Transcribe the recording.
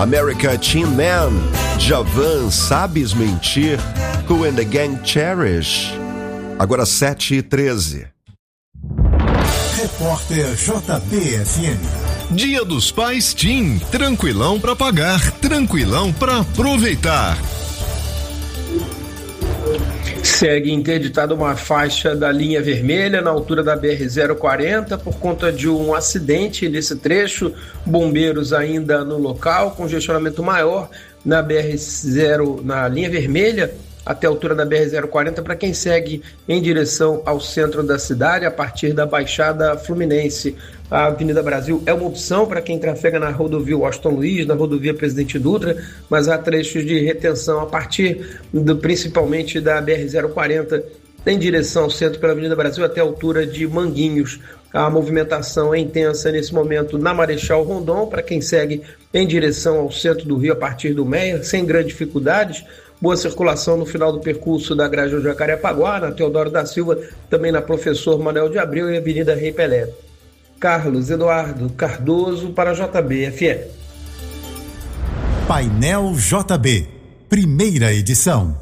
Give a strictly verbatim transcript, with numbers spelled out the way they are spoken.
America Teen Man, Javan, Sabes Mentir, Who and the Gang Cherish. Agora sete e treze. Repórter J B F M. Dia dos Pais Tim, tranquilão pra pagar, tranquilão pra aproveitar. Segue interditada uma faixa da linha vermelha na altura da B R zero quarenta por conta de um acidente nesse trecho. Bombeiros ainda no local, congestionamento maior na B R zero, na linha vermelha até a altura da B R zero quarenta para quem segue em direção ao centro da cidade a partir da Baixada Fluminense. A Avenida Brasil é uma opção para quem trafega na rodovia Washington Luiz, na rodovia Presidente Dutra, mas há trechos de retenção a partir do, principalmente da B R zero quarenta em direção ao centro pela Avenida Brasil até a altura de Manguinhos. A movimentação é intensa nesse momento na Marechal Rondon para quem segue em direção ao centro do Rio a partir do Meia, sem grandes dificuldades. Boa circulação no final do percurso da Graja Jacarepaguá, na Teodoro da Silva, também na Professor Manuel de Abreu e Avenida Rei Pelé. Carlos Eduardo Cardoso para J B F M. Painel J B, primeira edição.